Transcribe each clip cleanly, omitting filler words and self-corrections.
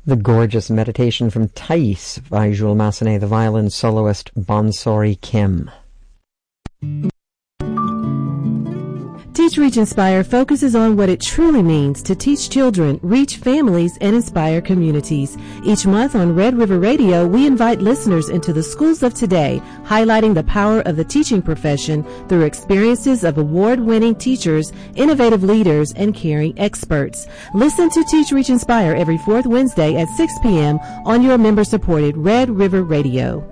The gorgeous meditation from Thais by Jules Massenet, the violin soloist Bonsori Kim. Teach, Reach, Inspire focuses on what it truly means to teach children, reach families, and inspire communities. Each month on Red River Radio, we invite listeners into the schools of today, highlighting the power of the teaching profession through experiences of award-winning teachers, innovative leaders, and caring experts. Listen to Teach, Reach, Inspire every fourth Wednesday at 6 p.m. on your member-supported Red River Radio.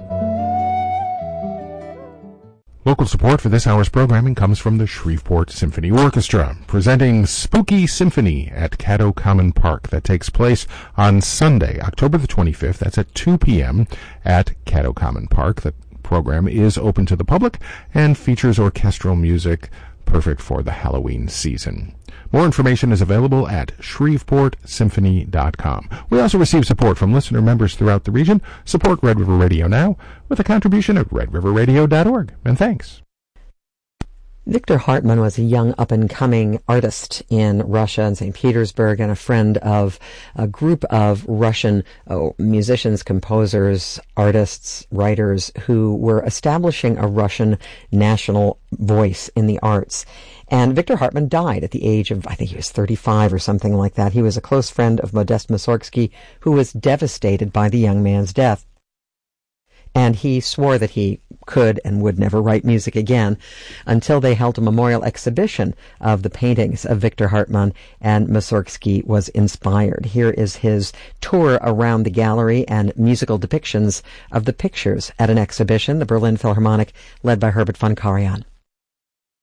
Local support for this hour's programming comes from the Shreveport Symphony Orchestra, presenting Spooky Symphony at Caddo Common Park. That takes place on Sunday, October the 25th. That's at 2 p.m. at Caddo Common Park. The program is open to the public and features orchestral music, perfect for the Halloween season. More information is available at shreveportsymphony.com. We also receive support from listener members throughout the region. Support Red River Radio now with a contribution at redriverradio.org. And thanks. Victor Hartmann was a young up-and-coming artist in Russia and St. Petersburg, and a friend of a group of Russian musicians, composers, artists, writers who were establishing a Russian national voice in the arts. And Victor Hartmann died at the age of, I think he was 35 or something like that. He was a close friend of Modest Mussorgsky, who was devastated by the young man's death. And he swore that he could and would never write music again until they held a memorial exhibition of the paintings of Victor Hartmann, and Mussorgsky was inspired. Here is his tour around the gallery and musical depictions of the pictures at an exhibition, the Berlin Philharmonic, led by Herbert von Karajan.